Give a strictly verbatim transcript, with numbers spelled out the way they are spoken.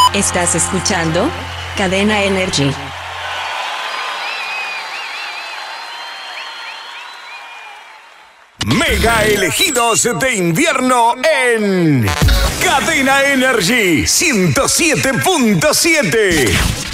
Estás escuchando Cadena Energy. Mega elegidos de invierno en Cadena Energy ciento siete punto siete.